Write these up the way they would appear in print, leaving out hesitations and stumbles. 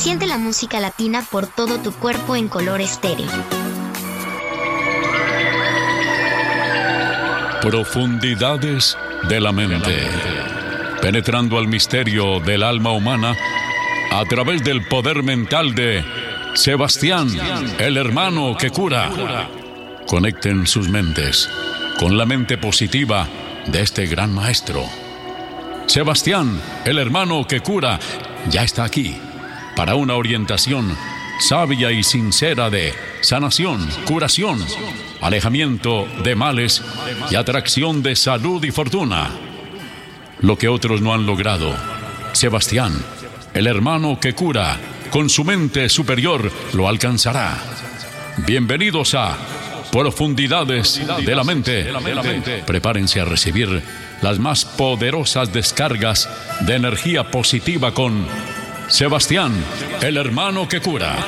Siente la música latina por todo tu cuerpo en color estéreo. Profundidades de la mente. Penetrando al misterio del alma humana a través del poder mental de Sebastián, el hermano que cura. Conecten sus mentes con la mente positiva de este gran maestro. Sebastián, el hermano que cura, ya está aquí para una orientación sabia y sincera de sanación, curación, alejamiento de males y atracción de salud y fortuna. Lo que otros no han logrado, Sebastián, el hermano que cura, con su mente superior lo alcanzará. Bienvenidos a Profundidades de la Mente. Prepárense a recibir las más poderosas descargas de energía positiva con Sebastián, el hermano que cura.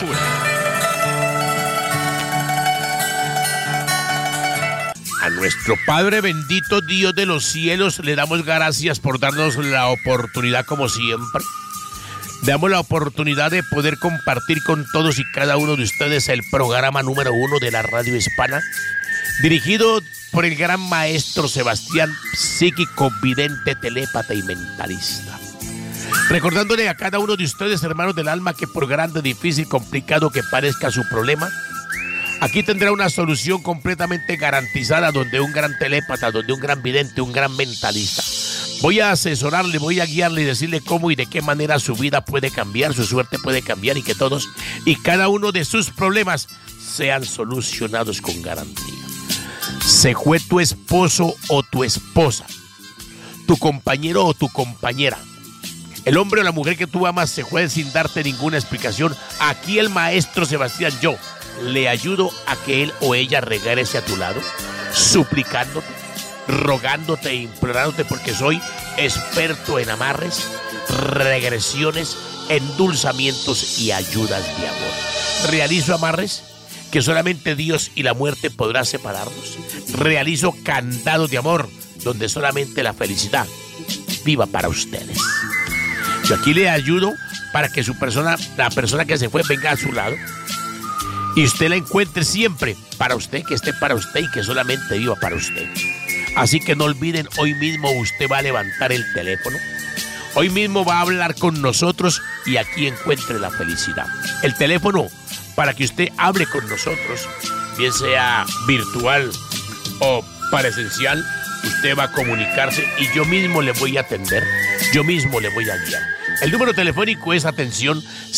A nuestro Padre bendito, Dios de los cielos, le damos gracias por darnos la oportunidad, como siempre. Damos la oportunidad de poder compartir con todos y cada uno de ustedes el programa número 1 de la radio hispana, dirigido por el gran maestro Sebastián, psíquico, vidente, telépata y mentalista. Recordándole a cada uno de ustedes, hermanos del alma, que por grande, difícil, complicado que parezca su problema, aquí tendrá una solución completamente garantizada, donde un gran telépata, donde un gran vidente, un gran mentalista. Voy a asesorarle, voy a guiarle y decirle cómo y de qué manera su vida puede cambiar, su suerte puede cambiar, y que todos y cada uno de sus problemas sean solucionados con garantía. Se fue tu esposo o tu esposa, tu compañero o tu compañera, el hombre o la mujer que tú amas se fue sin darte ninguna explicación. Aquí el maestro Sebastián, yo le ayudo a que él o ella regrese a tu lado, suplicándote, rogándote e implorándote, porque soy experto en amarres, regresiones, endulzamientos y ayudas de amor. Realizo amarres que solamente Dios y la muerte podrá separarnos. Realizo candados de amor donde solamente la felicidad viva para ustedes. Yo aquí le ayudo para que la persona que se fue, venga a su lado y usted la encuentre siempre para usted, que esté para usted y que solamente viva para usted. Así que no olviden, hoy mismo usted va a levantar el teléfono, hoy mismo va a hablar con nosotros y aquí encuentre la felicidad. El teléfono para que usted hable con nosotros, bien sea virtual o presencial, usted va a comunicarse y yo mismo le voy a atender, yo mismo le voy a guiar. El número telefónico es, atención,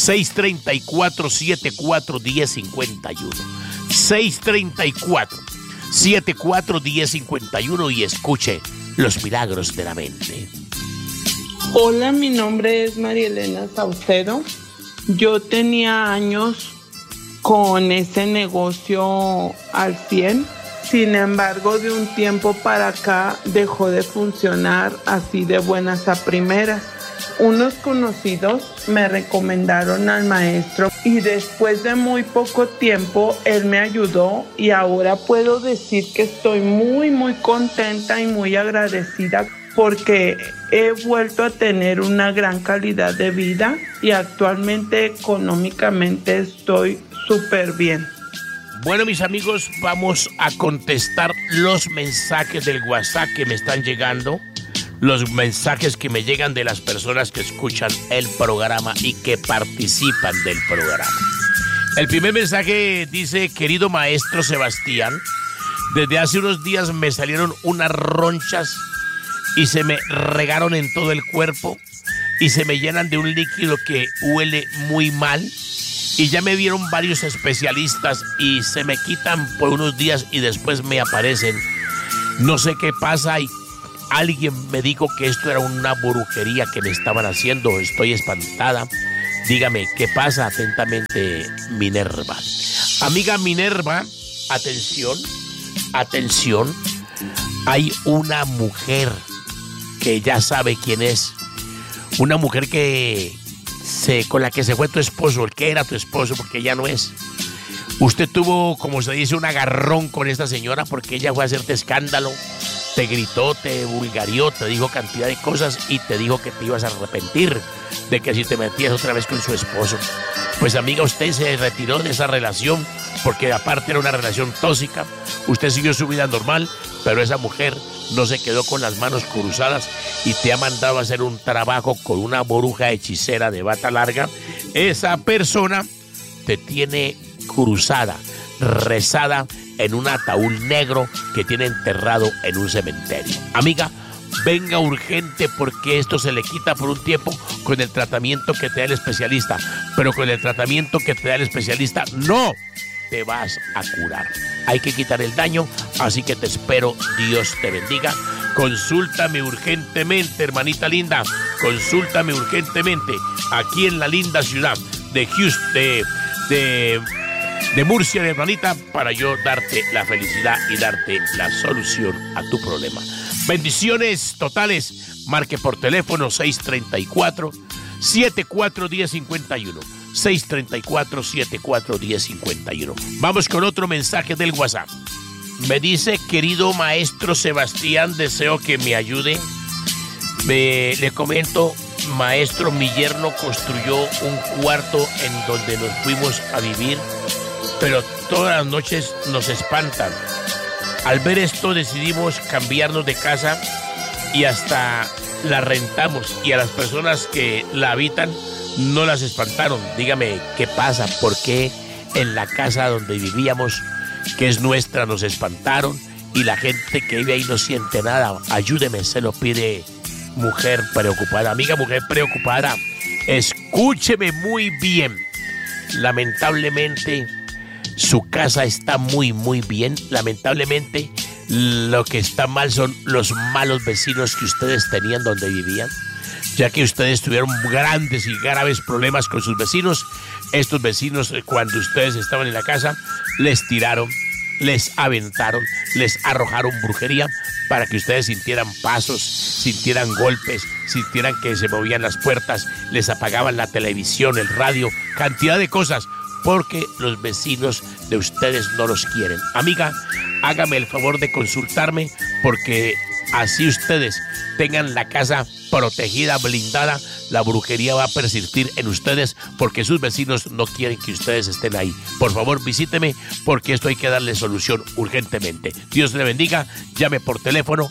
634-741051. 634-741051 y escuche los milagros de la mente. Hola, mi nombre es María Elena Saucedo. Yo tenía años con ese negocio al 100. Sin embargo, de un tiempo para acá dejó de funcionar así de buenas a primeras. Unos conocidos me recomendaron al maestro y después de muy poco tiempo él me ayudó y ahora puedo decir que estoy muy contenta y muy agradecida porque he vuelto a tener una gran calidad de vida y actualmente económicamente estoy súper bien. Bueno, mis amigos, vamos a contestar los mensajes del WhatsApp que me están llegando, los mensajes que me llegan de las personas que escuchan el programa y que participan del programa. El primer mensaje dice: querido maestro Sebastián, desde hace unos días me salieron unas ronchas y se me regaron en todo el cuerpo y se me llenan de un líquido que huele muy mal. Y ya me vieron varios especialistas y se me quitan por unos días y después me aparecen. No sé qué pasa y alguien me dijo que esto era una brujería que me estaban haciendo. Estoy espantada. Dígame, ¿qué pasa? Atentamente, Minerva. Amiga Minerva, atención, atención. Hay una mujer que ya sabe quién es. Una mujer con la que se fue tu esposo, el que era tu esposo, porque ya no es. Usted tuvo, como se dice, un agarrón con esta señora porque ella fue a hacerte escándalo, te gritó, te vulgarió, te dijo cantidad de cosas y te dijo que te ibas a arrepentir. de que si te metías otra vez con su esposo. Pues amiga, usted se retiró de esa relación porque aparte era una relación tóxica. Usted siguió su vida normal, pero esa mujer no se quedó con las manos cruzadas y te ha mandado a hacer un trabajo con una bruja hechicera de bata larga. Esa persona te tiene cruzada, rezada en un ataúd negro que tiene enterrado en un cementerio. Amiga, venga urgente porque esto se le quita por un tiempo con el tratamiento que te da el especialista. Pero con el tratamiento que te da el especialista no te vas a curar. Hay que quitar el daño, así que te espero. Dios te bendiga. Consúltame urgentemente, hermanita linda. Consúltame urgentemente aquí en la linda ciudad de Houston, de Murcia, hermanita, para yo darte la felicidad y darte la solución a tu problema. Bendiciones totales. Marque por teléfono 634-741051. 634-741051. Vamos con otro mensaje del WhatsApp. Me dice: querido maestro Sebastián, deseo que me ayude. Le comento, maestro, mi yerno construyó un cuarto en donde nos fuimos a vivir, pero todas las noches nos espantan. Al ver esto decidimos cambiarnos de casa y hasta la rentamos, y a las personas que la habitan no las espantaron. Dígame, ¿qué pasa? ¿Por qué en la casa donde vivíamos, que es nuestra, nos espantaron y la gente que vive ahí no siente nada? Ayúdeme, se lo pide mujer preocupada. Amiga, mujer preocupada, escúcheme muy bien. Lamentablemente, su casa está muy, muy bien. Lamentablemente, lo que está mal son los malos vecinos que ustedes tenían donde vivían, ya que ustedes tuvieron grandes y graves problemas con sus vecinos. Estos vecinos, cuando ustedes estaban en la casa, les tiraron, les aventaron, les arrojaron brujería para que ustedes sintieran pasos, sintieran golpes, sintieran que se movían las puertas, les apagaban la televisión, el radio, cantidad de cosas, porque los vecinos de ustedes no los quieren. Amiga, hágame el favor de consultarme, porque así ustedes tengan la casa protegida, blindada, la brujería va a persistir en ustedes porque sus vecinos no quieren que ustedes estén ahí. Por favor, visíteme porque esto hay que darle solución urgentemente. Dios le bendiga. Llame por teléfono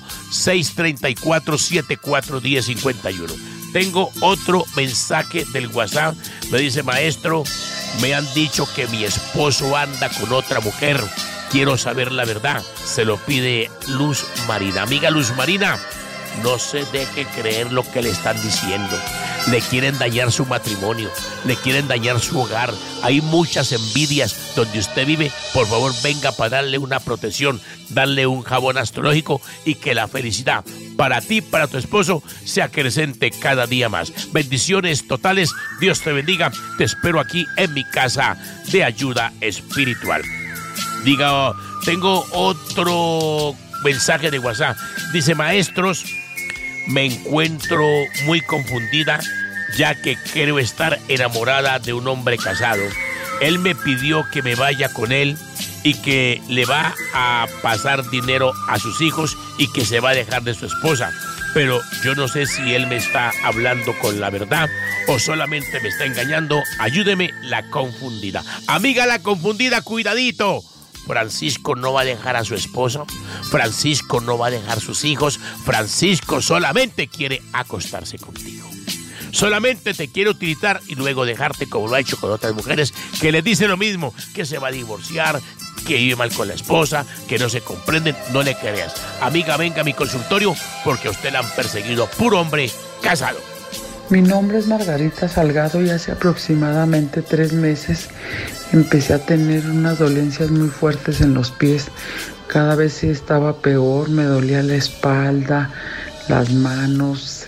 634-741051. Tengo otro mensaje del WhatsApp. Me dice: maestro, me han dicho que mi esposo anda con otra mujer. Quiero saber la verdad. Se lo pide Luz Marina. Amiga Luz Marina, no se deje creer lo que le están diciendo. Le quieren dañar su matrimonio, le quieren dañar su hogar. Hay muchas envidias donde usted vive. Por favor, venga para darle una protección, darle un jabón astrológico y que la felicidad para ti, para tu esposo, se acrecente cada día más. Bendiciones totales. Dios te bendiga. Te espero aquí en mi casa de ayuda espiritual. Diga, tengo otro mensaje de WhatsApp. Dice: maestros, me encuentro muy confundida ya que creo estar enamorada de un hombre casado. Él me pidió que me vaya con él y que le va a pasar dinero a sus hijos y que se va a dejar de su esposa. Pero yo no sé si él me está hablando con la verdad o solamente me está engañando. Ayúdeme, la confundida. Amiga, la confundida, cuidadito. Francisco no va a dejar a su esposa, Francisco no va a dejar sus hijos, Francisco solamente quiere acostarse contigo. Solamente te quiere utilizar y luego dejarte, como lo ha hecho con otras mujeres que le dicen lo mismo, que se va a divorciar, que vive mal con la esposa, que no se comprenden. No le creas. Amiga, venga a mi consultorio porque a usted la han perseguido, puro hombre casado. Mi nombre es Margarita Salgado y hace aproximadamente 3 meses empecé a tener unas dolencias muy fuertes en los pies. Cada vez estaba peor, me dolía la espalda, las manos,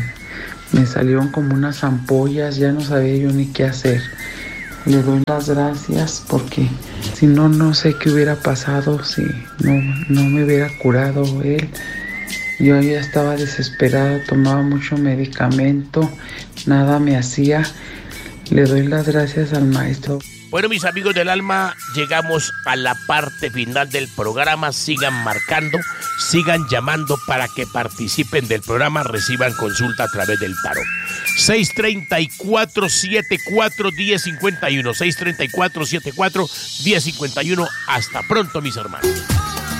me salieron como unas ampollas, ya no sabía yo ni qué hacer. Le doy las gracias porque si no, no sé qué hubiera pasado si no me hubiera curado él. Yo ya estaba desesperada, tomaba mucho medicamento, nada me hacía. Le doy las gracias al maestro. Bueno, mis amigos del alma, llegamos a la parte final del programa. Sigan marcando, sigan llamando para que participen del programa, reciban consulta a través del tarot. 634-74-1051, 634-74-1051. Hasta pronto, mis hermanos.